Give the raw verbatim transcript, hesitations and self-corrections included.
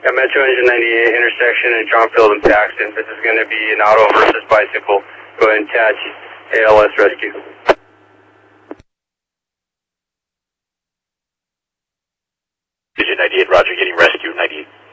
Yeah, Metro Engine ninety-eight, intersection in Johnfield and Paxton. This is going to be an auto versus bicycle. Go ahead and attach A L S rescue. Engine ninety-eight, roger, getting rescue, ninety-eight.